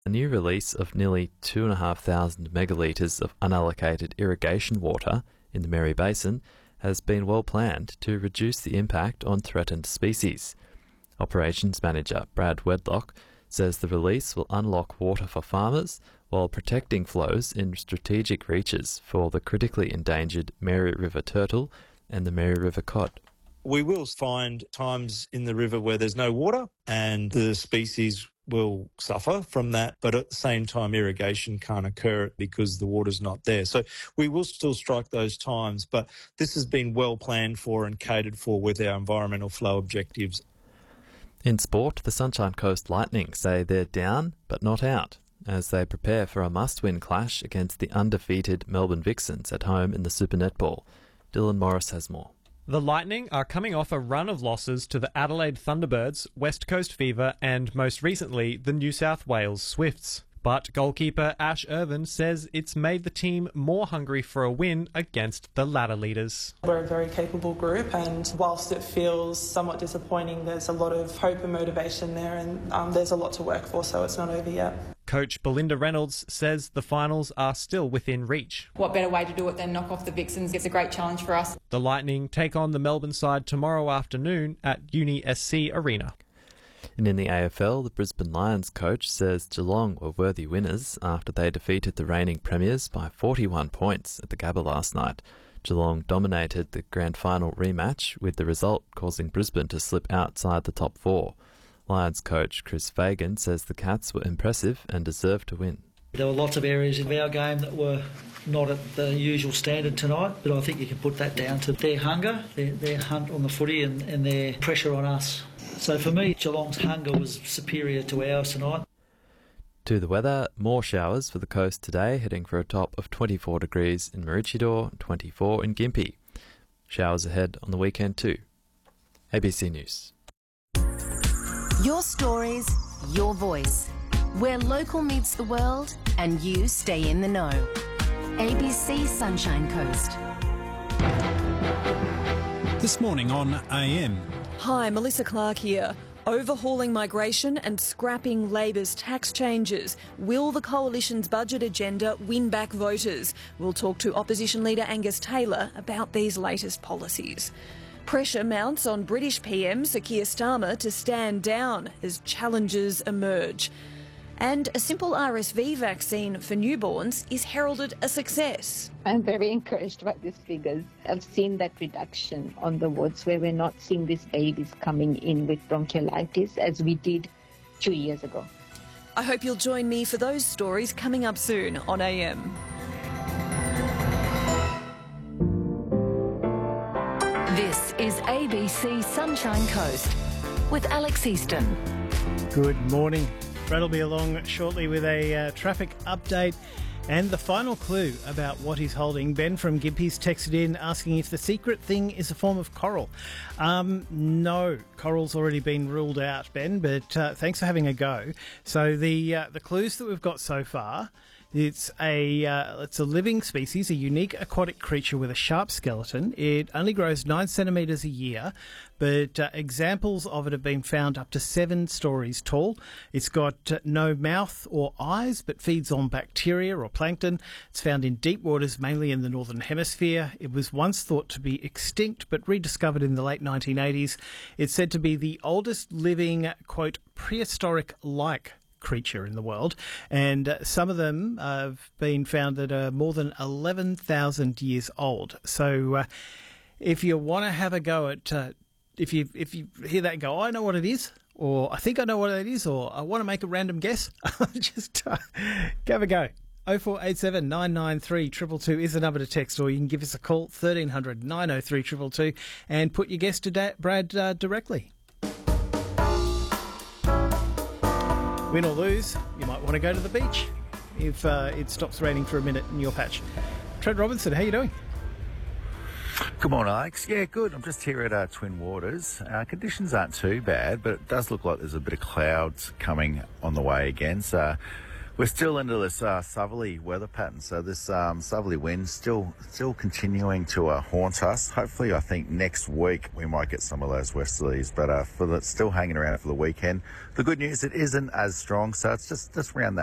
A new release of nearly 2,500 megalitres of unallocated irrigation water in the Mary Basin has been well planned to reduce the impact on threatened species. Operations Manager Brad Wedlock says the release will unlock water for farmers while protecting flows in strategic reaches for the critically endangered Mary River turtle and the Mary River cod. We will find times in the river where there's no water and the species will suffer from that, but at the same time irrigation can't occur because the water's not there. So we will still strike those times, but this has been well planned for and catered for with our environmental flow objectives. In sport, the Sunshine Coast Lightning say they're down but not out as they prepare for a must-win clash against the undefeated Melbourne Vixens at home in the Super Netball. Dylan Morris has more. The Lightning are coming off a run of losses to the Adelaide Thunderbirds, West Coast Fever and, most recently, the New South Wales Swifts. But goalkeeper Ash Irvin says it's made the team more hungry for a win against the ladder leaders. We're a very capable group, and whilst it feels somewhat disappointing, there's a lot of hope and motivation there, and there's a lot to work for, so it's not over yet. Coach Belinda Reynolds says the finals are still within reach. What better way to do it than knock off the Vixens? It's a great challenge for us. The Lightning take on the Melbourne side tomorrow afternoon at Uni SC Arena. And in the AFL, the Brisbane Lions coach says Geelong were worthy winners after they defeated the reigning premiers by 41 points at the Gabba last night. Geelong dominated the grand final rematch, with the result causing Brisbane to slip outside the top four. Lions coach Chris Fagan says the Cats were impressive and deserved to win. There were lots of areas of our game that were not at the usual standard tonight, but I think you can put that down to their hunger, their hunt on the footy and their pressure on us. So for me, Geelong's hunger was superior to ours tonight. To the weather, more showers for the coast today, heading for a top of 24 degrees in Maroochydore, 24 in Gympie. Showers ahead on the weekend too. ABC News. Your stories, your voice. Where local meets the world and you stay in the know. ABC Sunshine Coast. This morning on AM. Hi, Melissa Clark here. Overhauling migration and scrapping Labor's tax changes. Will the Coalition's budget agenda win back voters? We'll talk to Opposition Leader Angus Taylor about these latest policies. Pressure mounts on British PM Sir Keir Starmer to stand down as challenges emerge. And a simple RSV vaccine for newborns is heralded a success. I'm very encouraged by these figures. I've seen that reduction on the wards where we're not seeing these babies coming in with bronchiolitis as we did 2 years ago. I hope you'll join me for those stories coming up soon on AM. This is ABC Sunshine Coast with Alex Easton. Good morning. Brad will be along shortly with a traffic update and the final clue about what he's holding. Ben from Gympie's texted in asking if the secret thing is a form of coral. No, coral's already been ruled out, Ben, but thanks for having a go. So the clues that we've got so far, it's a living species, a unique aquatic creature with a sharp skeleton. It only grows 9 centimetres a year, but examples of it have been found up to 7 stories tall. It's got no mouth or eyes, but feeds on bacteria or plankton. It's found in deep waters, mainly in the Northern Hemisphere. It was once thought to be extinct, but rediscovered in the late 1980s. It's said to be the oldest living, quote, prehistoric-like creature in the world, and some of them have been found that are more than 11,000 years old. So if you want to have a go at, if you hear that and go, I know what it is, or I think I know what it is, or I want to make a random guess, just have a go. 0487 993 222 is the number to text, or you can give us a call, 1300 903 222, and put your guess to Brad directly. Win or lose, you might want to go to the beach if it stops raining for a minute in your patch. Trent Robinson, how you doing? Good morning, Alex. Yeah, good. I'm just here at Twin Waters. Conditions aren't too bad, but it does look like there's a bit of clouds coming on the way again. So we're still into this southerly weather pattern. So this southerly wind still continuing to haunt us. Hopefully, I think next week we might get some of those westerlies, but still hanging around for the weekend. The good news, it isn't as strong, so it's just around that